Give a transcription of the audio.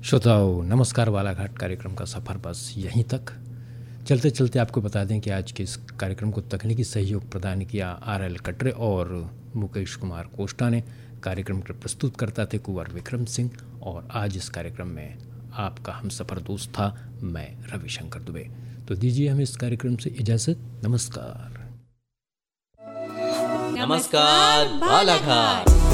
श्रोताओं नमस्कार। बालाघाट कार्यक्रम का सफ़र बस यहीं तक। चलते चलते आपको बता दें कि आज के इस कार्यक्रम को तकनीकी सहयोग प्रदान किया RL कटरे और मुकेश कुमार कोष्टा ने। कार्यक्रम के प्रस्तुतकर्ता थे कुंवर विक्रम सिंह और आज इस कार्यक्रम में आपका हमसफ़र दोस्त था मैं रविशंकर दुबे। तो दीजिए हमें इस कार्यक्रम से इजाज़त। नमस्कार। नमस्कार बालाघाट।